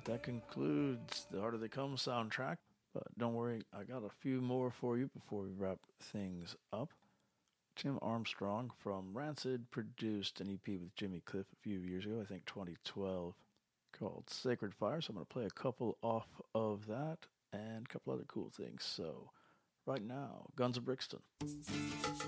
that concludes the Harder They Come soundtrack. But don't worry, I got a few more for you before we wrap things up. Tim Armstrong from Rancid produced an EP with Jimmy Cliff a few years ago, I think 2012, called Sacred Fire. So I'm going to play a couple off of that and a couple other cool things. So right now, Guns of Brixton.